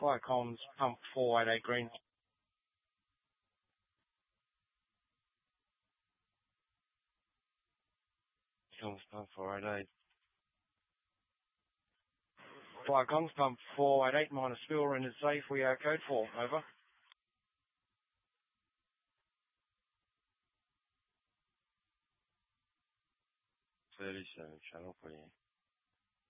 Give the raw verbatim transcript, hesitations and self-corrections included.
Fire comms, pump four eight eight green. Comms, pump four eight eight. Fire comms, pump four eight eight minus spill, rendered safe. We are code four. Over. thirty-seven, channel for you.